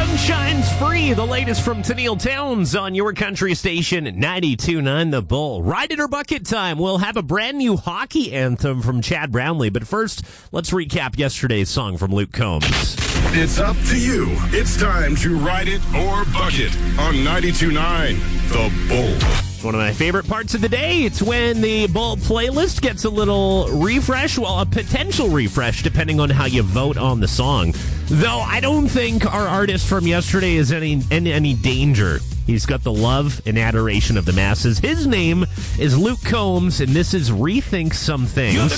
Sunshine's Free, the latest from Tennille Towns on your country station, 92.9 The Bull. Ride it or bucket time. We'll have a brand new hockey anthem from Chad Brownlee. But first, let's recap yesterday's song from Luke Combs. It's up to you. It's time to ride it or bucket on 92.9 The Bull. One of my favorite parts of the day, it's when the Bull playlist gets a little refresh, well, a potential refresh, depending on how you vote on the song. Though I don't think our artist from yesterday is in any danger. He's got the love and adoration of the masses. His name is Luke Combs, and this is Rethink Some Things. You're the